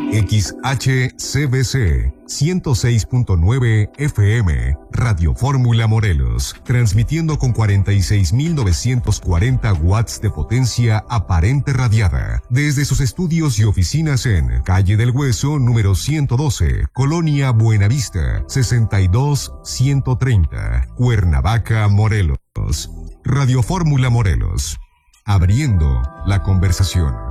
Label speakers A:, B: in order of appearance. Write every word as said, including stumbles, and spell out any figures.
A: X H C B C ciento seis punto nueve F M, Radio Fórmula Morelos, transmitiendo con cuarenta y seis mil novecientos cuarenta watts de potencia aparente radiada, desde sus estudios y oficinas en Calle del Hueso, número ciento doce, Colonia Buenavista, sesenta y dos ciento treinta, Cuernavaca, Morelos. Radio Fórmula Morelos, abriendo la conversación.